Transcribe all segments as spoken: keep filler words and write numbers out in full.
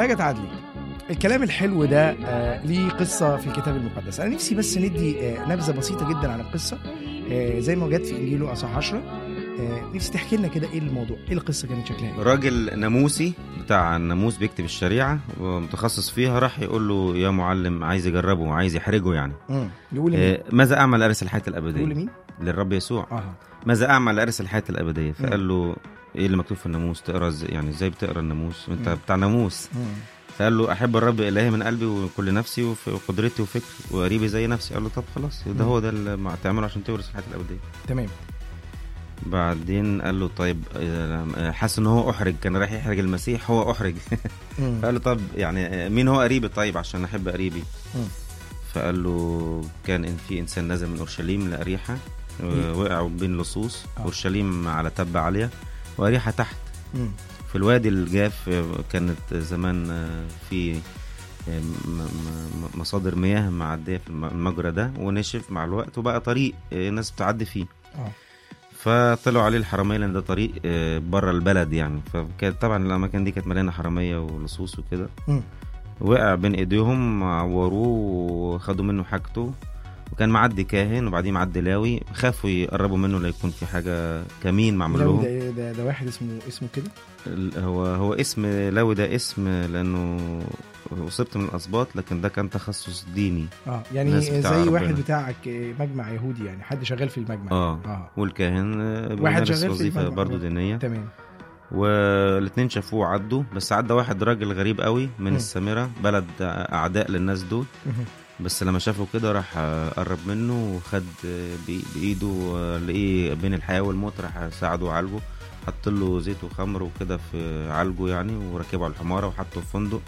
بهجت عدلي، الكلام الحلو ده آه ليه قصة في الكتاب المقدس. أنا نفسي بس ندي آه نبذة بسيطة جدا عن القصة آه زي ما جت في إنجيله أصحاح عشرة. آه نفسي تحكي لنا كده إيه الموضوع، إيه القصة كانت شكلها إيه؟ راجل ناموسي بتاع الناموس بيكتب الشريعة ومتخصص فيها، راح يقول له يا معلم، عايز يجربه، عايز يحرجه يعني. امم يقول آه ماذا أعمل لأرث الحياة الأبدية؟ يقول لمين؟ للرب يسوع. آه. ماذا أعمل لأرث الحياة الأبدية؟ فقال له إيه اللي مكتوب في الناموس؟ تقرأ ازاي يعني؟ إزاي بتقرأ الناموس وأنت مم. بتاع ناموس؟ مم. فقال له أحب الرب إلهي من قلبي وكل نفسي وقدرتي وفكري وقريبي زي نفسي. قال له طب خلاص، ده هو ده اللي تعمله عشان تورث الحياة الأبدية. تمام. بعدين قال له طيب، حس ان هو احرج، كان رايح يحرج المسيح، هو احرج. فقال له طب يعني مين هو قريبي طيب عشان احب قريبي؟ فقال له كان ان في انسان نازل من اورشليم لاريحا، وقعوا بين لصوص، اورشليم على تبة عالية واريحا تحت. في الوادي الجاف كانت زمان في مصادر مياه معدية في المجرى ده، ونشف مع الوقت وبقى طريق الناس بتعدي فيه. فطلعوا عليه الحرامية لأن ده طريق برا البلد يعني. فكانت طبعا الأماكن دي كانت مليانة حرامية ولصوص وكده. وقع بين إيديهم، عوروه وخدوا منه حاجته، وكان معدي كاهن وبعدين معدي لاوي، خافوا يقربوا منه لا يكون في حاجة كمين معمول لهم. ده, ده, ده واحد اسمه اسمه كده. هو هو اسم لاوي ده اسم لأنه وصبت من الأسباط، لكن ده كان تخصص ديني. اه يعني زي ربنا. واحد بتاعك مجمع يهودي يعني، حد شغال في المجمع. اه, آه. والكاهن واحد شغال في وظيفة برضو دينية. تمام. والاثنين شافوه عدوا، بس عدى واحد راجل غريب قوي من م. السامرة، بلد أعداء للناس دول. م. بس لما شافه كده راح قرب منه وخد بإيده، لقيه بين الحياة والموت، راح ساعده وعالجه، حط له زيت وخمر وكده في عالجه يعني، وركبه على الحمارة وحطه في فندق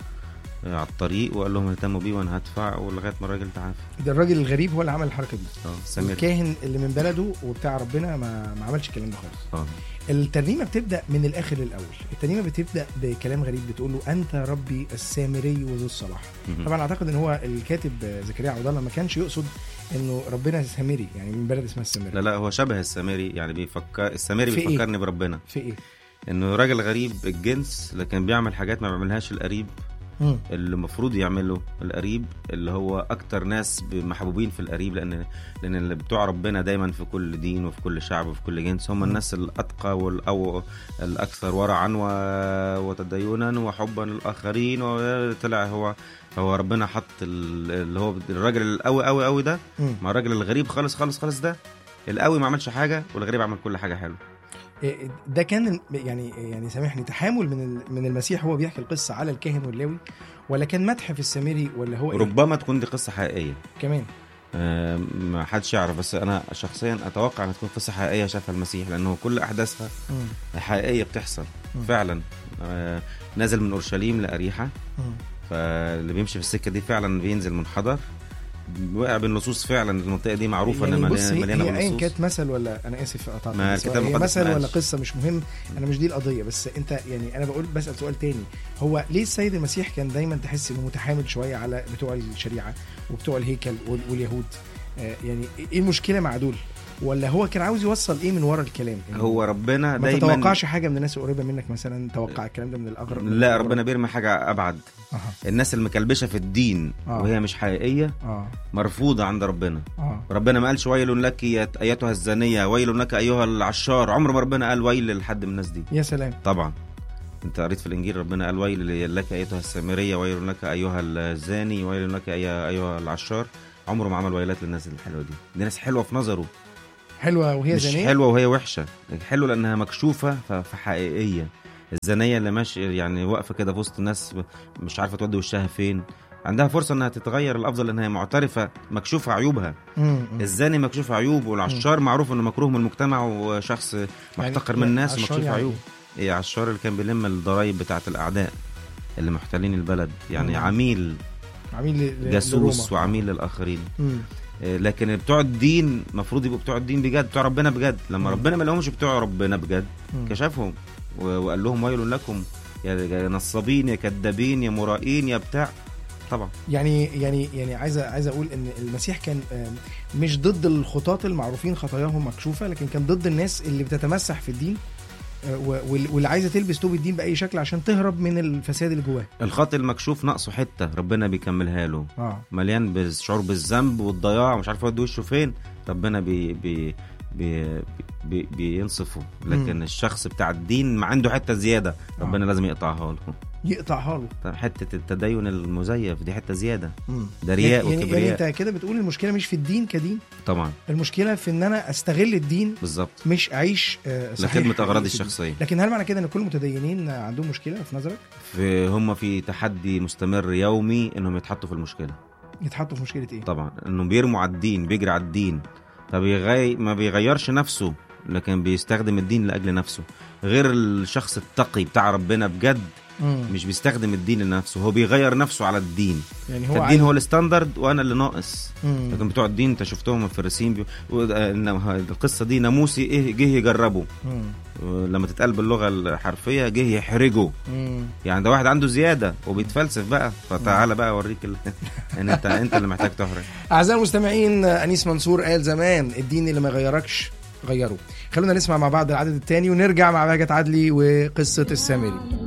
على الطريق، وقال لهم اهتموا بيه وانا هدفع، ولغايه ما الراجل تعافى. ده الراجل الغريب هو اللي عمل الحركه دي. اه سمير، الكاهن اللي من بلده وبتاع ربنا ما, ما عملش الكلام ده خالص. اه الترنيمه بتبدا من الاخر للاول. الترنيمه بتبدا بكلام غريب، بتقول له انت ربي السامري وذو الصلاح. طبعا اعتقد ان هو الكاتب زكريا عبد الله ما كانش يقصد انه ربنا سامري يعني من بلد اسمها السامري. لا لا، هو شبه السامري يعني، بيفكر السامري بيفكرني إيه؟ بربنا في ايه؟ انه راجل غريب الجنس، لكن بيعمل حاجات ما بيعملهاش القريب اللي المفروض يعمله القريب، اللي هو اكتر ناس محبوبين في القريب، لان لان اللي بتوع ربنا دايما في كل دين وفي كل شعب وفي كل جنس هم الناس الاتقى والاو الاكثر ورعا وتدينا وحبا للاخرين. وطلع هو هو ربنا حط اللي هو الراجل القوي قوي قوي ده مع الراجل الغريب خالص خالص خالص ده. القوي ما عملش حاجه والغريب عمل كل حاجه حلوه. ده كان يعني يعني سامحني تحامل من من المسيح، هو بيحكي القصه على الكاهن واللاوي، ولا كان مدح في السامري، ولا هو ربما إيه؟ تكون دي قصه حقيقيه كمان. آه ما حدش يعرف، بس انا شخصيا اتوقع ان تكون قصه حقيقيه شافها المسيح، لانه كل احداثها م. حقيقيه بتحصل م. فعلا. آه نازل من اورشليم لاريحا، فاللي بيمشي في السكه دي فعلا بينزل منحدر، وقع بالنصوص فعلا. المنطقه دي معروفه يعني ان مليانه مليانه بالنصوص. هي كانت مثل ولا انا اسف قطعت، هي مثل ولا قصه مش مهم، انا مش دي القضيه. بس انت يعني انا بقول بسال سؤال تاني، هو ليه السيد المسيح كان دايما تحس انه متحامل شويه على بتوع الشريعه وبتوع الهيكل واليهود؟ آه يعني ايه المشكله مع دول؟ ولا هو كان عاوز يوصل ايه من ورا الكلام؟ يعني هو ربنا ما دايما ما تتوقعش حاجه من الناس القريبه منك مثلا توقع الكلام ده من الاغرب؟ لا، ربنا بيرمي حاجه ابعد. أه. الناس المكلبشه في الدين أه. وهي مش حقيقيه أه. مرفوضه عند ربنا. أه. ربنا ما قالش ويل لك ايتها الزانيه، ويل لك ايها العشار. عمر ما ربنا قال ويل لحد من الناس دي. يا سلام. طبعا انت قريت في الانجيل ربنا قال ويل لك ايتها السامريه، ويل لك ايها الزاني، ويل لك ايها العشار. عمره ما عمل ويلات للناس الحلوه دي. دي ناس حلوه في نظره، حلوه وهي مش زانيه، حلوه وهي وحشه. حلوه لانها مكشوفه فحقيقيه. الزانيه اللي ماشي يعني واقفه كده في وسط الناس مش عارفه تودي وشها فين، عندها فرصه انها تتغير الافضل لانها معترفه مكشوفه عيوبها. الزاني مكشوف عيوب، والعشار معروف انه مكروه من المجتمع وشخص محتقر يعني من الناس ومكشوف يعني عيوب. ايه عشار اللي كان بيلم الضرايب بتاعه الاعداء اللي محتلين البلد يعني. مم. عميل عميل جاسوس وعميل للاخرين. مم. لكن بتوع الدين مفروض يبقوا بتوع الدين بجد، بتوع ربنا بجد. لما ربنا ما لهمش بتوع ربنا بجد كشفهم وقال لهم ويل لكم يا نصابين يا كذابين يا مرائين يا بتاع. طبعا يعني يعني يعني عايز عايز اقول ان المسيح كان مش ضد الخطاة المعروفين خطاياهم مكشوفه، لكن كان ضد الناس اللي بتتمسح في الدين واللي عايزه تلبس توب الدين باي شكل عشان تهرب من الفساد اللي جواه. الخاطئ المكشوف ناقصه حته ربنا بيكملها له. آه. مليان بالشعور بالذنب والضياع ومش عارف يودي وشه فين، ربنا بي بي بي بي بينصفه. لكن م. الشخص بتاع الدين ما عنده حته زياده ربنا آه. لازم يقطعها له يقطعها له. طب حته التدين المزيف دي حته زياده، ده رياء يعني وكبرياء. يعني انت كده بتقول المشكله مش في الدين كدين طبعا، المشكله في ان انا استغل الدين بالظبط، مش اعيش لخدمه اغراضي الشخصيه. لكن هل معنى كده ان كل المتدينين عندهم مشكله في نظرك؟ في هم في تحدي مستمر يومي انهم يتحطوا في المشكله. يتحطوا في مشكله ايه؟ طبعا انهم بيرموا على الدين، بيجري على الدين، فبيغي... ما بيغيرش نفسه لكن بيستخدم الدين لاجل نفسه. غير الشخص التقي بتاع ربنا بجد مم. مش بيستخدم الدين لنفسه، هو بيغير نفسه على الدين. يعني هو الدين عايز... هو الستاندرد وانا اللي ناقص. مم. لكن بتوع الدين انت شفتهم الفريسيين بي... القصه دي ناموسي ايه جه يجربه. مم. لما تتقال باللغه الحرفيه جه يحرجه. مم. يعني ده واحد عنده زياده وبيتفلسف بقى، فتعالى بقى اوريك ال... ان انت انت اللي محتاج تحرج. اعزائي المستمعين، انيس منصور قال زمان الدين اللي ما يغيركش غيره. خلونا نسمع مع بعض العدد الثاني ونرجع مع بهجت عدلي وقصه السامري.